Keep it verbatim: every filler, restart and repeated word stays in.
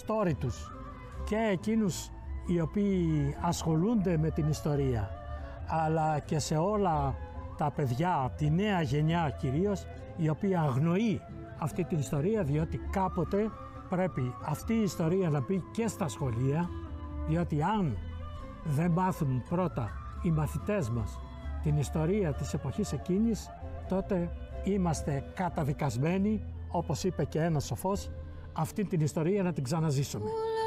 αστόριτους και εκείνους οι οποίοι ασχολούνται με την ιστορία, αλλά και σε όλα τα παιδιά, τη νέα γενιά κυρίως, η οποία αγνοεί αυτή την ιστορία, διότι κάποτε πρέπει αυτή η ιστορία να μπει και στα σχολεία, διότι αν δεν μάθουν πρώτα οι μαθητές μας την ιστορία της εποχής εκείνης, τότε είμαστε καταδικασμένοι, όπως είπε και ένας σοφός, αυτή την ιστορία να την ξαναζήσουμε.